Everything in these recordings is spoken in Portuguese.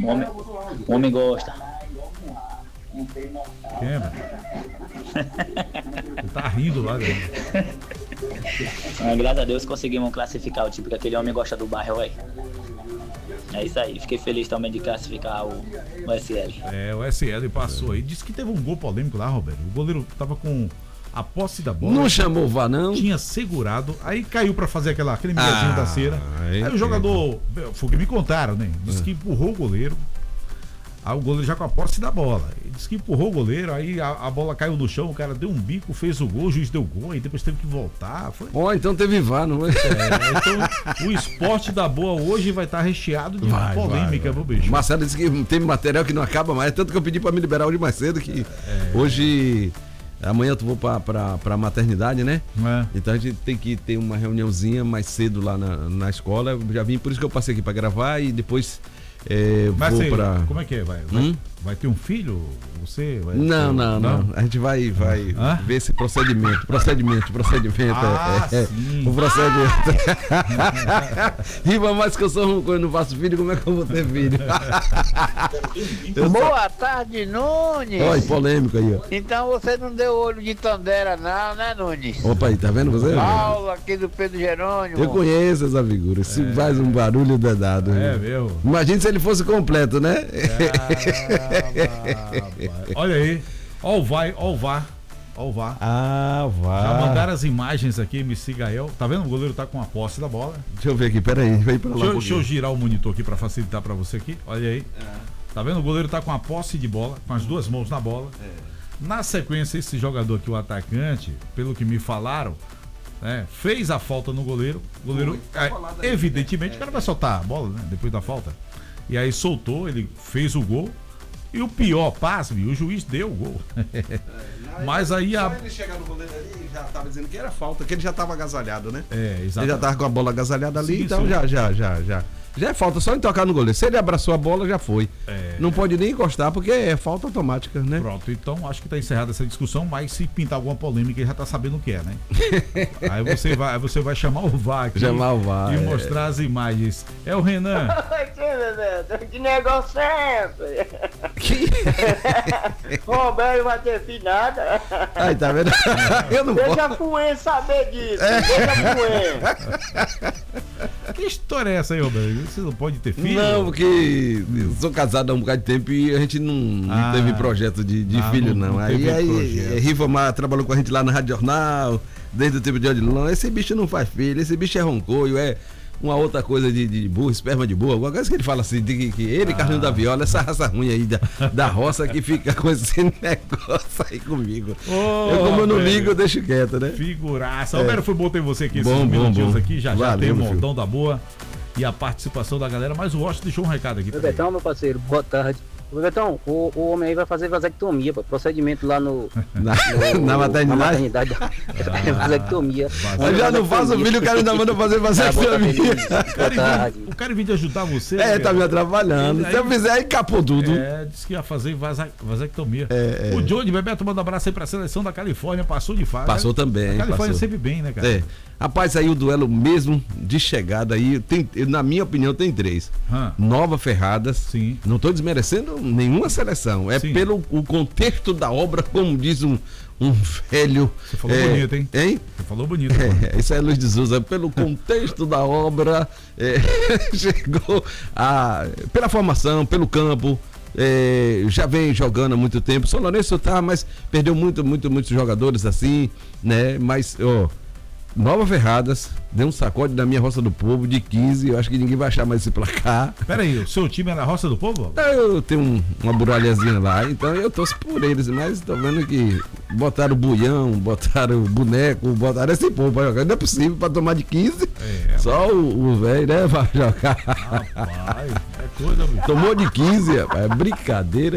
O homem gosta. Quebra. Ele tá rindo lá, velho. Graças a Deus conseguimos classificar o time, porque aquele homem gosta do bairro, velho. É isso aí, fiquei feliz também de classificar o SL. O SL passou aí. Disse que teve um gol polêmico lá, Roberto. O goleiro tava com a posse da bola. Não chamou o VAR, não? Tinha segurado, aí caiu pra fazer aquele miguezinho da cera. Aí o jogador, foi o que me contaram, né? Disse que empurrou o goleiro. Aí o goleiro já com a posse da bola. Ele disse que empurrou o goleiro, aí a bola caiu no chão, o cara deu um bico, fez o gol, o juiz deu gol, aí depois teve que voltar. Então teve VAR, não é? Então o esporte da boa hoje vai estar recheado de polêmica, meu bicho. Marcelo disse que tem material que não acaba mais, tanto que eu pedi pra me liberar hoje mais cedo, que hoje... Amanhã eu vou pra maternidade, né? Então a gente tem que ter uma reuniãozinha mais cedo lá na escola. Eu já vim, por isso que eu passei aqui pra gravar e depois Mas vou pra... Como é que é? Vai ter um filho? Você vai não. A gente vai ver esse procedimento. Sim. O procedimento. Riva mais que eu sou um coisa, não faço filho, como é que eu vou ter filho? Boa tarde, Nunes. Olha, polêmico aí, ó. Então você não deu olho de Tandera não, né, Nunes? Opa aí, tá vendo você? Paulo aqui do Pedro Jerônimo. Eu conheço essa figura, se faz um barulho danado. Meu. Imagina se ele fosse completo, né? Olha aí, ó o VAR. VAR. Já mandaram as imagens aqui, MC Gael. Tá vendo? O goleiro tá com a posse da bola. Deixa eu ver aqui, peraí. Deixa eu girar o monitor aqui pra facilitar pra você aqui. Olha aí. Tá vendo? O goleiro tá com a posse de bola, com as duas mãos na bola. Na sequência, esse jogador aqui, o atacante, pelo que me falaram, fez a falta no goleiro. O goleiro, evidentemente, o cara vai soltar a bola, né? Depois da falta. E aí soltou, ele fez o gol. E o pior, pasme, o juiz deu o gol. Mas aí só ele chegar no goleiro ali, já tava dizendo que era falta, que ele já tava agasalhado, né? Exatamente. Ele já tava com a bola agasalhada ali, Sim, então já. Já é falta, só em tocar no goleiro. Se ele abraçou a bola, já foi. Não pode nem encostar, porque é falta automática, né? Pronto, então acho que tá encerrada essa discussão, mas se pintar alguma polêmica, ele já tá sabendo o que é, né? Aí você vai chamar o VAR aqui. Chamar o VAR. E mostrar as imagens. É o Renan. Que negócio é esse? Roberto vai ter filho nada. Aí, tá vendo? Eu não Deixa a Fuê saber disso. Deixa a Fuê. Que história é essa aí, Roberto? Você não pode ter filho? Não, porque eu sou casado há um bocado de tempo e a gente não teve projeto de filho, não. Aí Riva trabalhou com a gente lá na Rádio Jornal, desde o tempo de Odilon. Esse bicho não faz filho, esse bicho é roncoio, é uma outra coisa de burro, esperma de burro. Alguma coisa que ele fala assim, que ele, Carlinho da Viola, essa raça ruim aí da roça que fica com esse negócio aí comigo. Como eu não ligo, eu deixo quieto, né? Figuraça. Roberto, foi bom ter você aqui, esses minutinhos aqui. Já Valeu, tem um montão da boa. E a participação da galera, mas o Washington deixou um recado aqui. Betão, meu parceiro, boa tarde. Betão, o homem aí vai fazer vasectomia, procedimento lá na maternidade. Vasectomia. Eu já não faço filho, o cara ainda manda fazer vasectomia. O cara vem de ajudar você. Tá me atrapalhando. Se eu fizer, aí capou tudo. Disse que ia fazer vasectomia. O Johnny Bebeto manda um abraço aí pra seleção da Califórnia, passou de fase. Passou também. A Califórnia sempre bem, né, cara? Rapaz, aí o duelo mesmo de chegada aí, na minha opinião, tem 3. Nova Ferradas. Sim. Não tô desmerecendo nenhuma seleção. Pelo o contexto da obra, como diz um velho. Você falou bonito, hein? Você falou bonito. Isso é Luiz de Souza. Pelo contexto da obra, chegou pela formação, pelo campo. Já vem jogando há muito tempo. São Lourenço mas perdeu muitos jogadores assim, né? Mas, Nova Ferradas, deu um sacode na minha Roça do Povo de 15, eu acho que ninguém vai achar mais esse placar. Peraí, o seu time é na Roça do Povo? Eu tenho uma buralhazinha lá, então eu torço por eles, mas tô vendo que botaram o buião, botaram o boneco, botaram esse povo pra jogar, não é possível pra tomar de 15, só o velho, né, vai jogar. Rapaz, é coisa, bicho. Tomou de 15, rapaz, é brincadeira.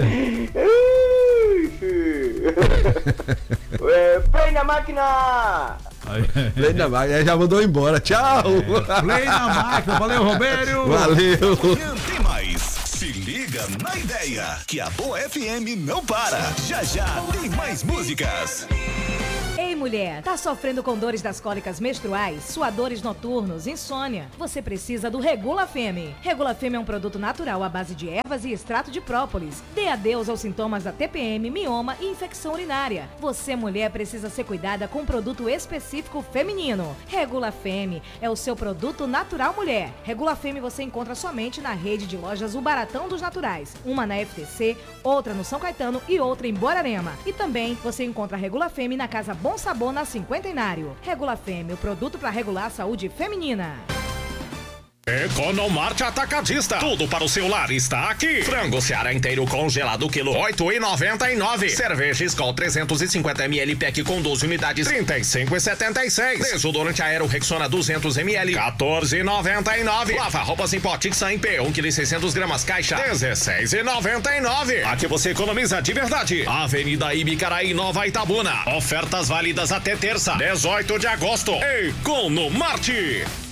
Play na máquina! Play na máquina, já mandou embora. Tchau! Play na máquina, valeu, Robério! Valeu! Tem mais. Se liga na ideia que a Boa FM não para. Já tem mais músicas. Ei, mulher, tá sofrendo com dores das cólicas menstruais, suadores noturnos, insônia? Você precisa do Regula Femme. Regula Femme é um produto natural à base de ervas e extrato de própolis. Dê adeus aos sintomas da TPM, mioma e infecção urinária. Você, mulher, precisa ser cuidada com um produto específico feminino. Regula Femme é o seu produto natural mulher. Regula Femme você encontra somente na rede de lojas O Baratão dos Naturais. Uma na FTC, outra no São Caetano e outra em Borarema. E também você encontra a Regula Femme na Casa Bom Sabor, na Cinquentenário. Regula Femme, o produto para regular a saúde feminina. Economarte Atacadista. Tudo para o seu lar está aqui. Frango Seara inteiro congelado, quilo 8,99. Cerveja Skol 350ml pack com 12 unidades, 35,76. Desodorante Aero Rexona 200ml, 14,99. Lava roupas em pó Tixan em P, 1 kg 600 gramas caixa, 16,99. Aqui você economiza de verdade. Avenida Ibicaraí, Nova Itabuna. Ofertas válidas até terça, 18 de agosto. Economarte.